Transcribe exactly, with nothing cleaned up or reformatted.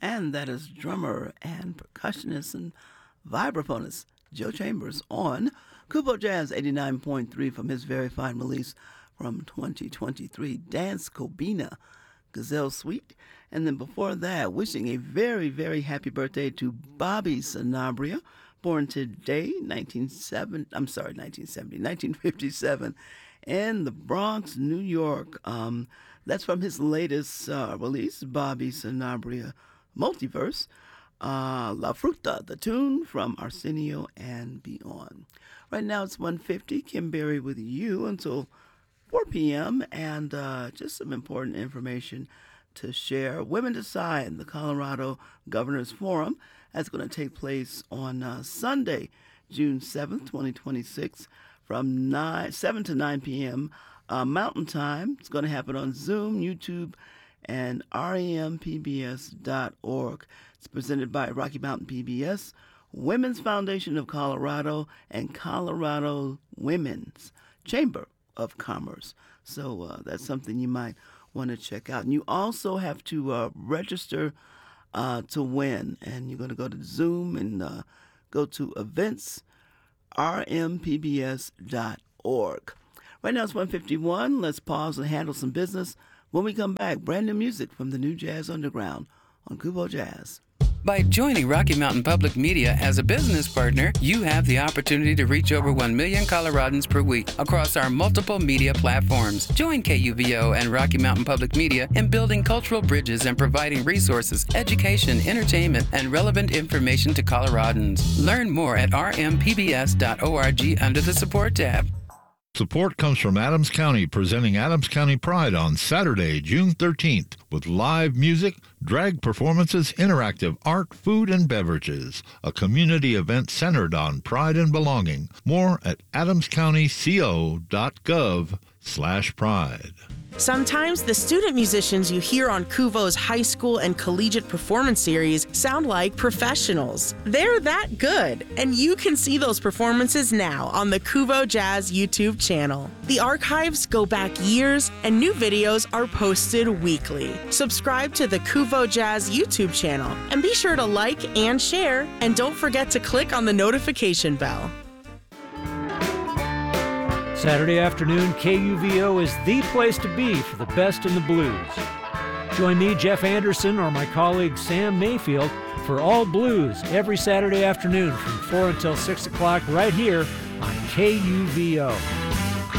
And that is drummer and percussionist and vibraphonist Joe Chambers on Kubo Jazz eighty-nine point three from his very fine release from twenty twenty-three, Dance Kobina, Gazelle Suite. And then before that, wishing a very, very happy birthday to Bobby Sanabria, born today, nineteen seventy, I'm sorry, nineteen seventy, nineteen fifty-seven, in the Bronx, New York. Um, that's from his latest uh, release, Bobby Sanabria Multiverse, uh, La Fruta, the tune from Arsenio and Beyond. Right now it's one fifty, Kim Berry with you until four p.m. and uh, just some important information to share. Women Decide, the Colorado Governors Forum, that's going to take place on uh, Sunday, June seventh, twenty twenty-six, from nine, seven to nine p.m. Uh, Mountain Time. It's going to happen on Zoom, YouTube, and R E M P B S dot org. It's presented by Rocky Mountain P B S, Women's Foundation of Colorado, and Colorado Women's Chamber of Commerce. So uh, that's something you might want to check out. And you also have to uh, register uh, to win. And you're going to go to Zoom and uh, go to events, R M P B S dot org. Right now it's one fifty-one. Let's pause and handle some business. When we come back, brand new music from the New Jazz Underground on Kubo Jazz. By joining Rocky Mountain Public Media as a business partner, you have the opportunity to reach over one million Coloradans per week across our multiple media platforms. Join K U V O and Rocky Mountain Public Media in building cultural bridges and providing resources, education, entertainment, and relevant information to Coloradans. Learn more at R M P B S dot org under the Support tab. Support comes from Adams County, presenting Adams County Pride on Saturday, June thirteenth, with live music, drag performances, interactive art, food, and beverages. A community event centered on pride and belonging. More at adams county co dot gov slash pride. Sometimes the student musicians you hear on Kuvo's high school and collegiate performance series sound like professionals. They're that good, and you can see those performances now on the Kuvo Jazz YouTube channel. The archives go back years, and new videos are posted weekly. Subscribe to the Kuvo Jazz YouTube channel, and be sure to like and share, and don't forget to click on the notification bell. Saturday afternoon, K U V O is the place to be for the best in the blues. Join me, Jeff Anderson, or my colleague Sam Mayfield for All Blues every Saturday afternoon from four until six o'clock right here on K U V O.